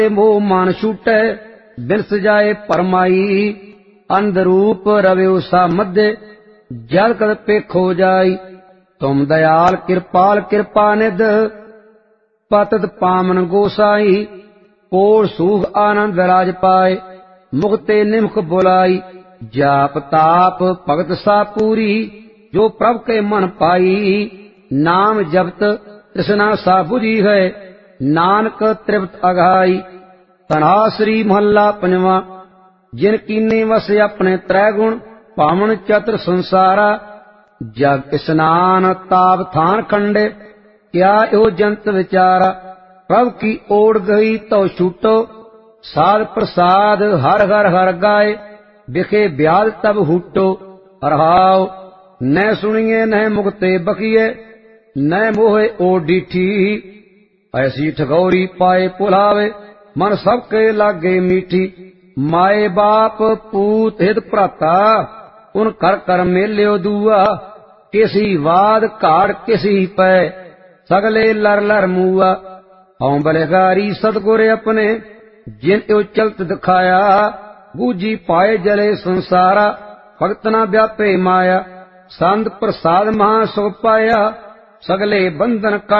मोह मान छूटे बिनस जाए परमाई अंधरूप रव्यो सा मध्य जल कद पेखो जाई तुम दयाल कृपाल कृपा निध पतत पामन गोसाई कोल सूख आनंद राज पाए मुक्ते निमख बुलाई जाप ताप भगत सा पूरी जो प्रभ के मन पाई नाम जपत तृष्णा सा बुझी है नानक तृप्त अघाई। तनाश्री महला पंजवा। जिन कीने वस अपने त्रै गुण पावन चतुर संसारा जग स्नान ताप थान खंडे क्या यो जंत विचारा। प्रभ की ओर गई तो छूटो साध प्रसाद हर हर हर गाए बिखे ब्याद तब हुटो रहाओ न सुनिए न मुक्ते बकिए न मोहे ओ डीठी ऐसी ठगौरी पाए पुलावे मन सबके लागे मीठी। माए बाप पूत हित भ्राता उन कर कर मेल्यो दुआ किसी वाद घाड़ किसी पै सगले लर लर मुआ। हौं बलिहारी सतगुर अपने जिन यो चलत दिखाया बूझी पाए जले संसारा भगत न व्यापे माया। संत प्रसाद महा सुख पाया सगले बंधन